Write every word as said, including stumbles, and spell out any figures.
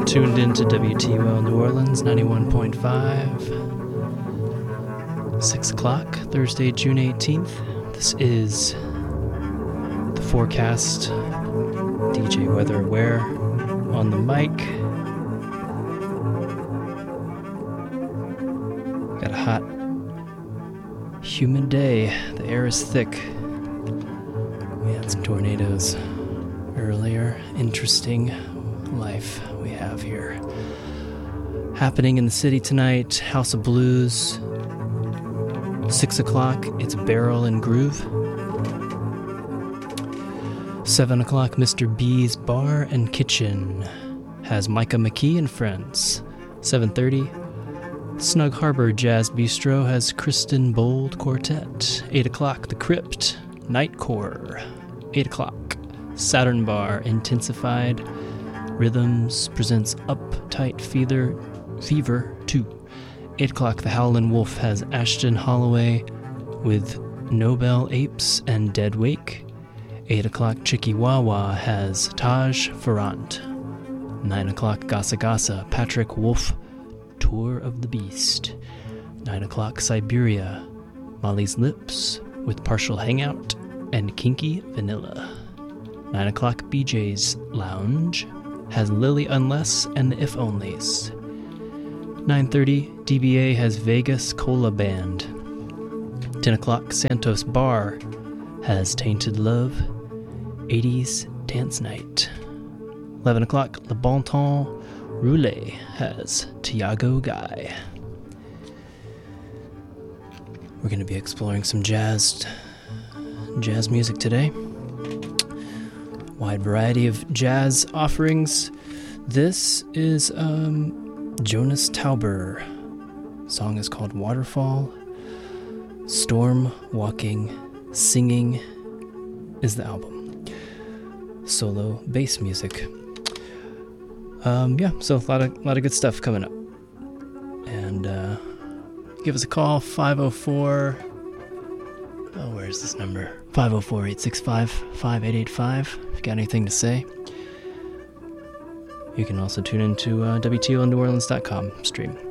tuned in to W T U L New Orleans ninety-one point five. six o'clock, Thursday, June eighteenth. This is the forecast. D J Weather Aware on the mic. Got a hot, humid day. The air is thick. We had some tornadoes earlier. Interesting life we have here. Happening in the city tonight, House of Blues. Six o'clock, it's Barrel and Groove. Seven o'clock, Mister B's Bar and Kitchen has Micah McKee and friends. Seven thirty, Snug Harbor Jazz Bistro has Kristen Bold Quartet. Eight o'clock, The Crypt, Nightcore. Eight o'clock, Saturn Bar Intensified Rhythms presents Uptight Fever, Fever two. Eight o'clock, The Howlin' Wolf has Ashton Holloway with Nobel Apes and Dead Wake. Eight o'clock, Chikiwawa has Taj Farrant. Nine o'clock, Gasa Gasa, Patrick Wolf, Tour of the Beast. Nine o'clock, Siberia, Molly's Lips with Partial Hangout and Kinky Vanilla. Nine o'clock, B J's Lounge has Lily Unless and the If Onlys. nine thirty, D B A has Vegas Cola Band. ten o'clock, Santos Bar has Tainted Love, eighties Dance Night. eleven o'clock, Le Bon Temps Roulette has Tiago Guy. We're going to be exploring some jazz, jazz music today. Wide variety of jazz offerings. This is um, Jonas Tauber. The song is called Waterfall. Storm Walking Singing is the album. Solo bass music. Um, yeah, so a lot of lot of good stuff coming up. And uh, give us a call, five oh four. Oh, where's this number? five oh four, eight six five, five eight eight five. If you got anything to say. You can also tune into uh, W T O L New Orleans dot com stream.